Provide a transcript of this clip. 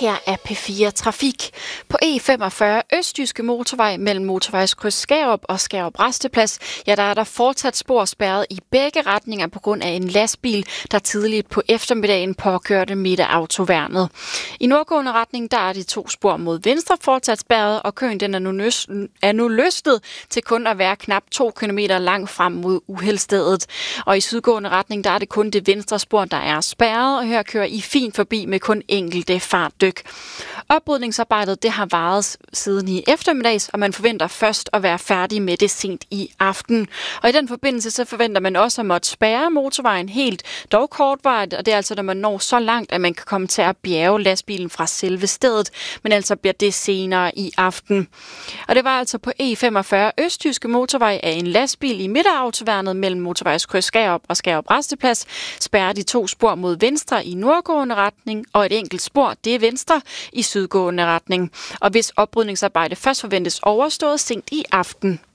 her er P4 Trafik. På E45 Østjyske Motorvej mellem Motorvejskryds Skærup og Skærup Rasteplads, ja, der er der fortsat sporspærret i begge retninger på grund af en lastbil, der tidligt på eftermiddagen påkørte midt af autoværnet. I nordgående retning, der er de 2 spor mod venstre fortsat spærret, og køen den er nu løstet til kun at være knap 2 km langt frem mod uheldstedet. Og i sydgående retning, der er det kun det venstre spor, der er spærret, og her kører I fint forbi med kun enkelte fartdyk. Oprydningsarbejdet det har varet siden i eftermiddags, og man forventer først at være færdig med det sent i aften. Og i den forbindelse så forventer man også at måtte spærre motorvejen helt, dog kortvarigt, og det er altså, når man når så langt, at man kan komme til at bjerge lastbilen fra selve stedet, men altså bliver det senere i aften. Og det var altså på E45 Østjyske Motorvej af en lastbil i midterautoværnet mellem Motorvejskryds Skærup og Skærup Rasteplads, spærrer de 2 spor mod venstre i nordgående retning, og et enkelt spor, det er venstre i sydgående retning. Og hvis oprydningsarbejde først forventes overstået sent i aften.